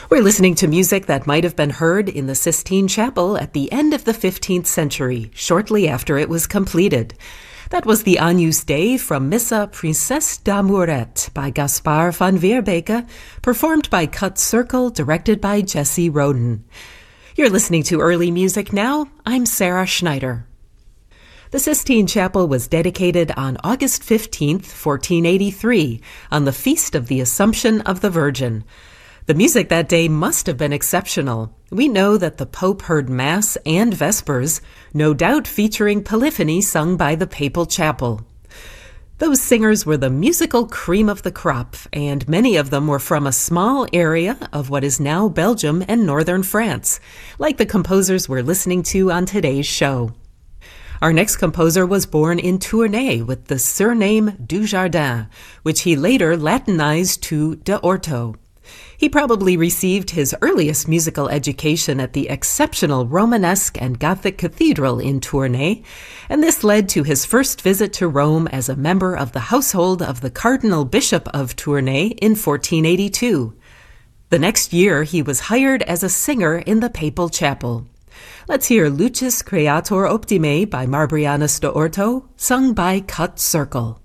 We're listening to music that might have been heard in the Sistine Chapel at the end of the 15th century, shortly after it was completed. That was the Agnus Dei from Missa Princesse d'Amourette by Gaspar van Veerbeke, performed by Cut Circle, directed by Jesse Roden. You're listening to Early Music Now. I'm Sarah Schneider. The Sistine Chapel was dedicated on August 15, 1483, on the Feast of the Assumption of the Virgin. The music that day must have been exceptional. We know that the Pope heard Mass and Vespers, no doubt featuring polyphony sung by the Papal Chapel. Those singers were the musical cream of the crop, and many of them were from a small area of what is now Belgium and northern France, like the composers we're listening to on today's show. Our next composer was born in Tournai with the surname Dujardin, which he later Latinized to d'Orto. He probably received his earliest musical education at the exceptional Romanesque and Gothic cathedral in Tournai, and this led to his first visit to Rome as a member of the household of the Cardinal Bishop of Tournai in 1482. The next year, he was hired as a singer in the Papal Chapel. Let's hear Lucis Creator Optimae by Marbrianus d'Orto, sung by Cut Circle.